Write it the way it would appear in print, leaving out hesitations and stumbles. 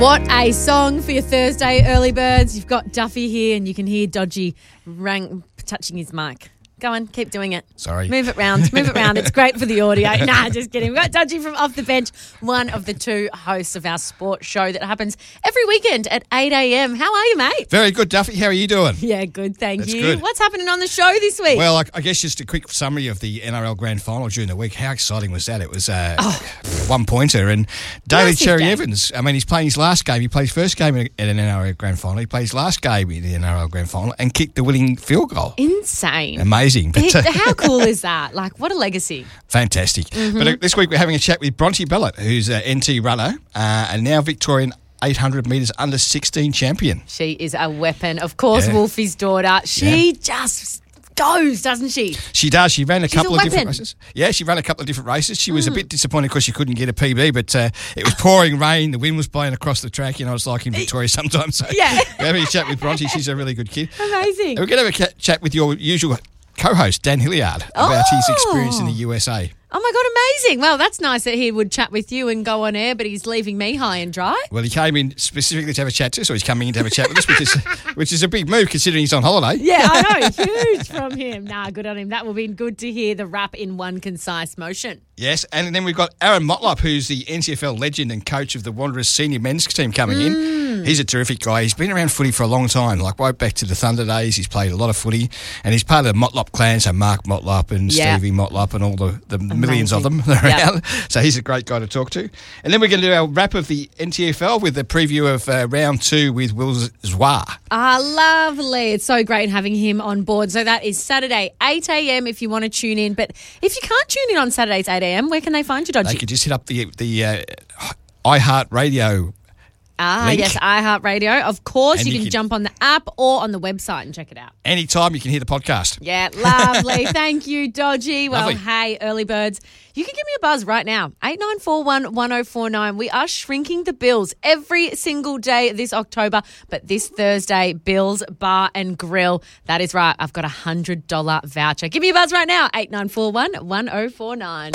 What a song for your Thursday early birds. You've got Duffy here and you can hear Dodgy touching his mic. Go on, keep doing it. Sorry. Move it round. It's great for the audio. Nah, just kidding. We've got Dodgy from Off the Bench, one of the two hosts of our sports show that happens every weekend at 8 a.m. How are you, mate? Very good, Duffy. How are you doing? Yeah, good, thank That's you. good. What's happening on the show this week? Well, I guess just a quick summary of the NRL Grand Final during the week. How exciting was that? It was one-pointer. And Daly Massive Cherry game. Evans, I mean, he's playing his last game. He played his first game at an NRL Grand Final. He played his last game in the NRL Grand Final and kicked the winning field goal. Insane. Amazing. But, How cool is that? Like, what a legacy. fantastic. But this week we're having a chat with Bronte Bellett, who's an NT runner and now Victorian 800 metres under 16 champion. She is a weapon. Of course, Yeah. Wolfie's daughter. She just goes, doesn't she? She does. She ran a couple of different weapon. races. Yeah, she ran a couple of different races. She was a bit disappointed because she couldn't get a PB, but it was pouring rain. The wind was blowing across the track. You know, it's like in Victoria sometimes. So Yeah. we're having a chat with Bronte. She's a really good kid. Amazing. And we're going to have a chat with your usual co-host, Dan Hilliard, about his experience in the USA. Oh, my God, amazing. Well, that's nice that he would chat with you and go on air, but he's leaving me high and dry. Well, he came in specifically to have a chat to us, so he's coming in to have a chat with us, which is a big move considering he's on holiday. Yeah, I know. Huge from him. Nah, good on him. That will be good to hear the rap in one concise motion. Yes, and then we've got Aaron Motlop, who's the NCFL legend and coach of the Wanderers senior men's team coming in. He's a terrific guy. He's been around footy for a long time, like right back to the Thunder days. He's played a lot of footy, and he's part of the Motlop clan, so Mark Motlop and Yeah. Stevie Motlop and all the millions of them around. Yep. So he's a great guy to talk to. And then we're going to do our wrap of the NTFL with the preview of round 2 with Will Zwar. Ah, lovely. It's so great having him on board. So that is Saturday, 8 a.m. if you want to tune in. But if you can't tune in on Saturdays, 8 a.m., where can they find you, They Dodgy? could just hit up the iHeartRadio. Link. Yes, iHeartRadio. Of course, And you you can can- jump on the app or on the website and check it out. Anytime you can hear the podcast. Yeah, lovely. Thank you, Dodgy. Well, Lovely. hey, early birds, you can give me a buzz right now. 8941-1049. We are shrinking the bills every single day this October, but this Thursday, Bills Bar and Grill. That is right. I've got a $100 voucher. Give me a buzz right now. 8941-1049.